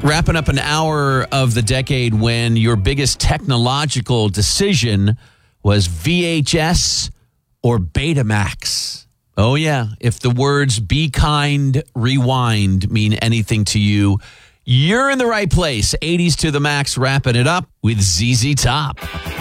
Wrapping up an hour of the decade when your biggest technological decision was VHS or Betamax. Oh, yeah. If the words be kind, rewind mean anything to you, you're in the right place. 80s to the max, wrapping it up with ZZ Top.